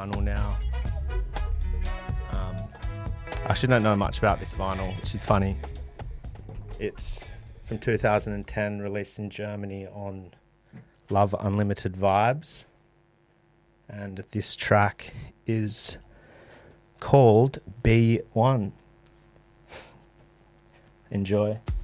vinyl now. I actually don't know much about this vinyl, which is funny. It's from 2010, released in Germany on Love Unlimited Vibes. And this track is called B1. Enjoy.